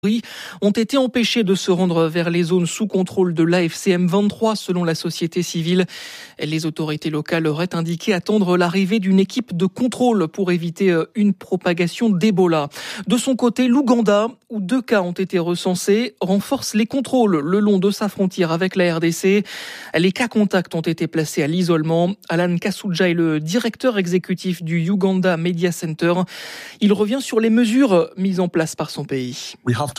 ont été empêchés de se rendre vers les zones sous contrôle de l'AFC M23 selon la société civile. Les autorités locales auraient indiqué attendre l'arrivée d'une équipe de contrôle pour éviter une propagation d'Ebola. De son côté, l'Ouganda, où 2 cas ont été recensés, renforce les contrôles le long de sa frontière avec la RDC. Les cas contacts ont été placés à l'isolement. Alan Kasujja est le directeur exécutif du Uganda Media Center. Il revient sur les mesures mises en place par son pays.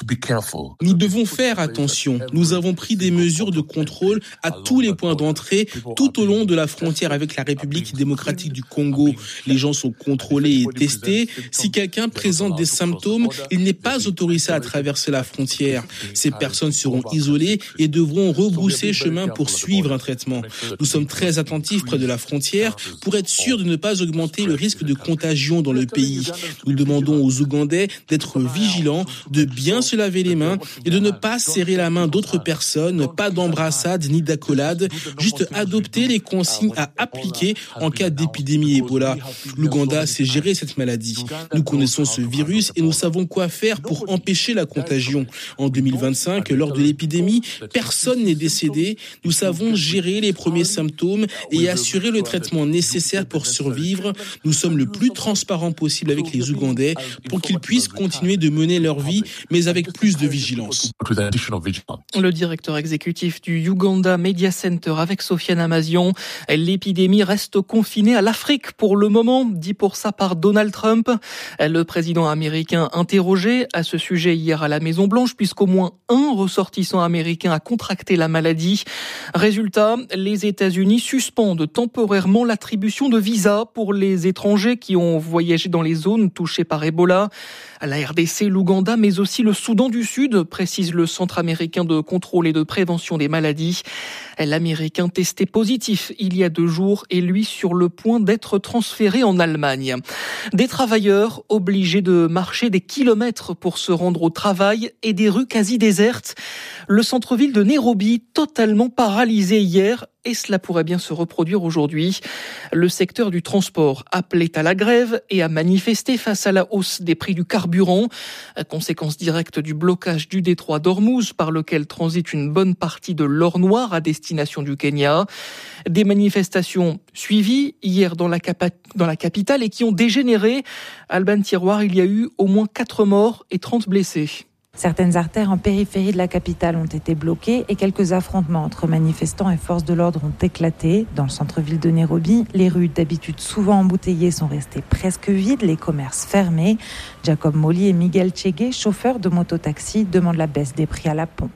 Nous devons faire attention. Nous avons pris des mesures de contrôle à tous les points d'entrée, tout au long de la frontière avec la République démocratique du Congo. Les gens sont contrôlés et testés. Si quelqu'un présente des symptômes, il n'est pas autorisé à traverser la frontière. Ces personnes seront isolées et devront rebrousser chemin pour suivre un traitement. Nous sommes très attentifs près de la frontière pour être sûrs de ne pas augmenter le risque de contagion dans le pays. Nous demandons aux Ougandais d'être vigilants, de bien se laver les mains et de ne pas serrer la main d'autres personnes, pas d'embrassade ni d'accolade, juste adopter les consignes à appliquer en cas d'épidémie Ebola. L'Ouganda sait gérer cette maladie. Nous connaissons ce virus et nous savons quoi faire pour empêcher la contagion. En 2025, lors de l'épidémie, personne n'est décédé. Nous savons gérer les premiers symptômes et assurer le traitement nécessaire pour survivre. Nous sommes le plus transparents possible avec les Ougandais pour qu'ils puissent continuer de mener leur vie, mais avec plus de vigilance. Le directeur exécutif du Uganda Media Center avec Sofiane Amazian. L'épidémie reste confinée à l'Afrique pour le moment, dit pour sa part Donald Trump. Le président américain interrogé à ce sujet hier à la Maison-Blanche, puisqu'au moins un ressortissant américain a contracté la maladie. Résultat, les États-Unis suspendent temporairement l'attribution de visas pour les étrangers qui ont voyagé dans les zones touchées par Ebola. La RDC, l'Ouganda, mais aussi le Soudan du Sud, précise le Centre américain de contrôle et de prévention des maladies. L'Américain testé positif il y a 2 jours est lui sur le point d'être transféré en Allemagne. Des travailleurs obligés de marcher des kilomètres pour se rendre au travail et des rues quasi désertes. Le centre-ville de Nairobi totalement paralysé hier. Et cela pourrait bien se reproduire aujourd'hui. Le secteur du transport appelait à la grève et à manifester face à la hausse des prix du carburant, conséquence directe du blocage du détroit d'Ormuz par lequel transite une bonne partie de l'or noir à destination du Kenya. Des manifestations suivies hier dans la capitale et qui ont dégénéré. Alban Tiroir, il y a eu au moins 4 morts et 30 blessés. Certaines artères en périphérie de la capitale ont été bloquées et quelques affrontements entre manifestants et forces de l'ordre ont éclaté. Dans le centre-ville de Nairobi, les rues d'habitude souvent embouteillées sont restées presque vides, les commerces fermés. Jacob Molly et Miguel Chegue, chauffeurs de mototaxi, demandent la baisse des prix à la pompe.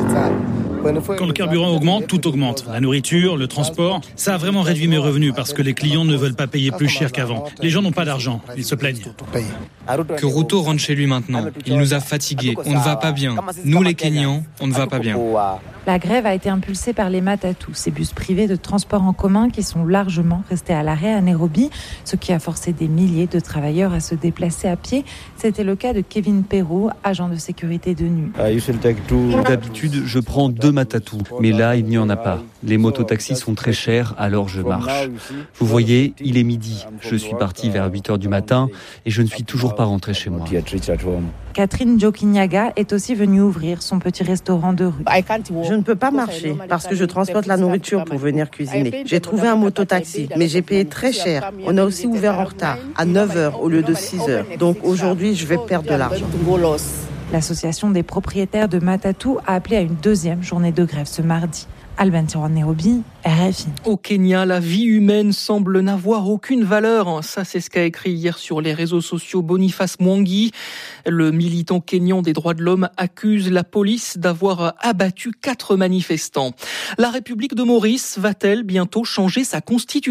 Quand le carburant augmente, tout augmente. La nourriture, le transport, ça a vraiment réduit mes revenus parce que les clients ne veulent pas payer plus cher qu'avant. Les gens n'ont pas d'argent, ils se plaignent. Que Ruto rentre chez lui maintenant. Il nous a fatigués. On ne va pas bien. Nous, les Kenyans, on ne va pas bien. La grève a été impulsée par les Matatu, ces bus privés de transport en commun qui sont largement restés à l'arrêt à Nairobi, ce qui a forcé des milliers de travailleurs à se déplacer à pied. C'était le cas de Kevin Perrault, agent de sécurité de nuit. D'habitude, je prends 2 Matatu, mais là, il n'y en a pas. Les mototaxis sont très chers, alors je marche. Vous voyez, il est midi. Je suis parti vers 8h du matin et je ne suis toujours pas rentré chez moi. Catherine Jokinyaga est aussi venue ouvrir son petit restaurant de rue. Je ne peux pas marcher parce que je transporte la nourriture pour venir cuisiner. J'ai trouvé un mototaxi, mais j'ai payé très cher. On a aussi ouvert en retard, à 9h au lieu de 6h. Donc aujourd'hui, je vais perdre de l'argent. L'association des propriétaires de Matatu a appelé à une 2e journée de grève ce mardi. Alban Tiroir, Nairobi, RFI. Au Kenya, la vie humaine semble n'avoir aucune valeur. Ça, c'est ce qu'a écrit hier sur les réseaux sociaux Boniface Mwangi. Le militant kényan des droits de l'homme accuse la police d'avoir abattu 4 manifestants. La République de Maurice va-t-elle bientôt changer sa constitution ?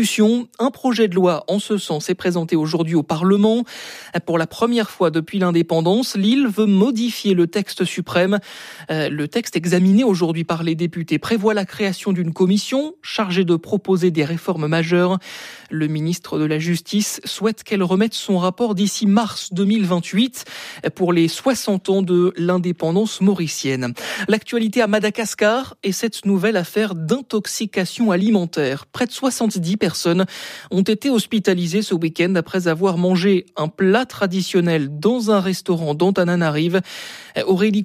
Un projet de loi en ce sens est présenté aujourd'hui au Parlement. Pour la première fois depuis l'indépendance, l'île veut modifier le texte suprême. Le texte examiné aujourd'hui par les députés prévoit la création création d'une commission chargée de proposer des réformes majeures. Le ministre de la Justice souhaite qu'elle remette son rapport d'ici mars 2028 pour les 60 ans de l'indépendance mauricienne. L'actualité à Madagascar est cette nouvelle affaire d'intoxication alimentaire. Près de 70 personnes ont été hospitalisées ce week-end après avoir mangé un plat traditionnel dans un restaurant d'Antananarive. Aurélie